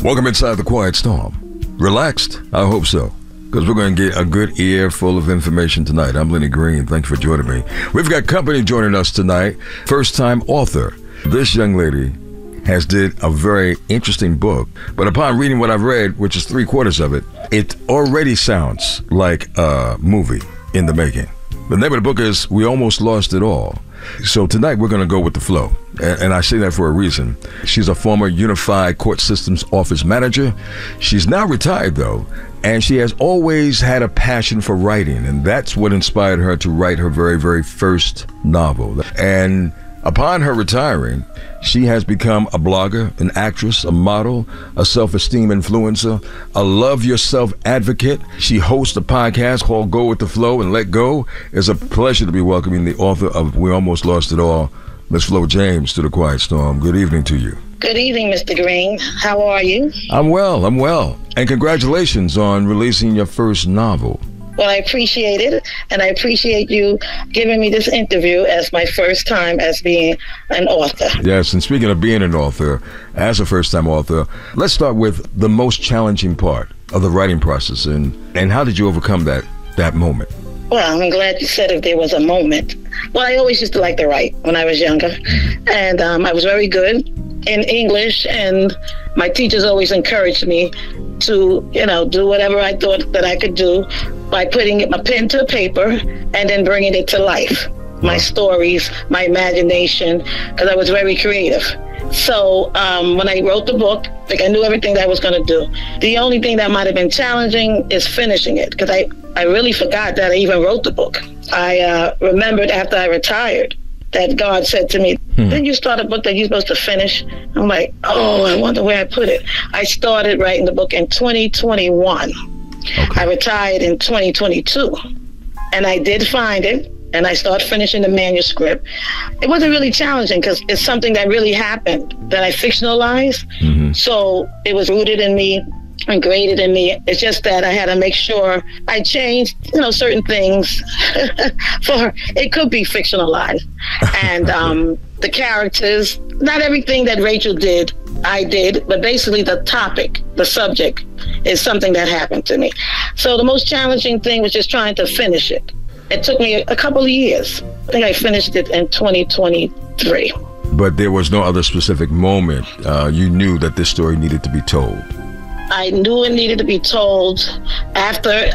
Welcome inside the Quiet Storm. Relaxed? I hope so, because we're going to get a good ear full of information tonight. I'm Lenny Green. Thank you for joining me. We've got company joining us tonight. First-time author. This young lady has did a very interesting book, but upon reading what I've read, which is 3/4 of it, it already sounds like a movie in the making. The name of the book is We Almost Lost It All. So tonight we're going to go with the flow, and I say that for a reason. She's a former Unified Court Systems Office manager. She's now retired, though, and she has always had a passion for writing, and that's what inspired her to write her very, very first novel. And upon her retiring, she has become a blogger, an actress, a model, a self-esteem influencer, a love yourself advocate. She hosts a podcast called Go With The Flow and Let Go. It's a pleasure to be welcoming the author of We Almost Lost It All, Ms. Flo James, to the Quiet Storm. Good evening to you. Good evening, Mr. Green. How are you? I'm well. And congratulations on releasing your first novel. Well, I appreciate it, and I appreciate you giving me this interview as my first time as being an author. Yes, and speaking of being an author, as a first-time author, let's start with the most challenging part of the writing process, and how did you overcome that moment? Well, I'm glad you said if there was a moment. Well, I always used to like to write when I was younger, and I was very good in English, and my teachers always encouraged me to, do whatever I thought that I could do by putting my pen to paper and then bringing it to life. My stories, my imagination, because I was very creative. So when I wrote the book, I knew everything that I was going to do. The only thing that might have been challenging is finishing it, because I really forgot that I even wrote the book. I remembered after I retired that God said to me, didn't you start a book that you're supposed to finish? I'm like, I wonder where I put it. I started writing the book in 2021. Okay. I retired in 2022, and I did find it, and I started finishing the manuscript. It wasn't really challenging because it's something that really happened that I fictionalized. So it was rooted in me and graded in me. It's just that I had to make sure I changed, certain things for it could be fictionalized. And the characters, not everything that Rachel did, I did, but basically the topic, the subject is something that happened to me. So the most challenging thing was just trying to finish it. It took me a couple of years. I think I finished it in 2023. But there was no other specific moment you knew that this story needed to be told? I knew it needed to be told after